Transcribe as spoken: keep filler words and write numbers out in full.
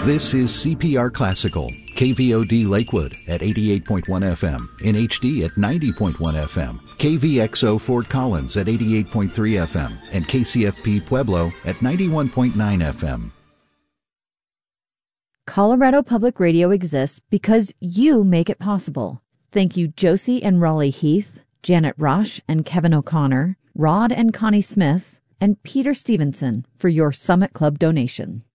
This is C P R Classical, K V O D Lakewood at eighty-eight point one F M, in H D at ninety point one F M, K V X O Fort Collins at eighty-eight point three F M, and K C F P Pueblo at ninety-one point nine F M. Colorado Public Radio exists because you make it possible. Thank you, Josie and Raleigh Heath, Janet Rush and Kevin O'Connor, Rod and Connie Smith, and Peter Stevenson for your Summit Club donation.